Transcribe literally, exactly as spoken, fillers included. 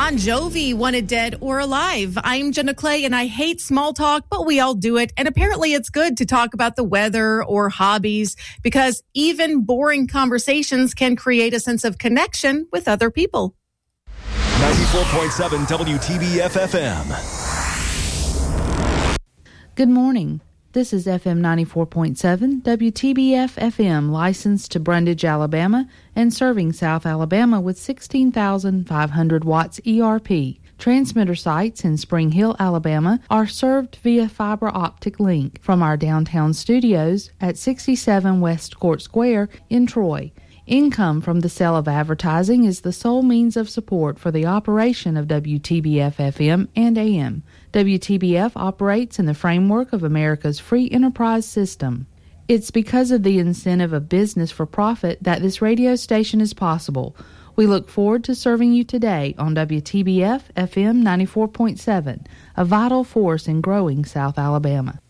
Bon Jovi, Wanted Dead or Alive. I'm Jenna Clay, and I hate small talk, but we all do it. And apparently it's good to talk about the weather or hobbies because even boring conversations can create a sense of connection with other people. ninety-four point seven W T B F F M. Good morning. This is F M ninety-four point seven W T B F F M, licensed to Brundage, Alabama, and serving South Alabama with sixteen thousand five hundred watts E R P. Transmitter sites in Spring Hill, Alabama are served via fiber optic link from our downtown studios at sixty-seven West Court Square in Troy. Income from the sale of advertising is the sole means of support for the operation of W T B F F M and A M. W T B F operates in the framework of America's free enterprise system. It's because of the incentive of business for profit that this radio station is possible. We look forward to serving you today on W T B F F M ninety-four point seven, a vital force in growing South Alabama.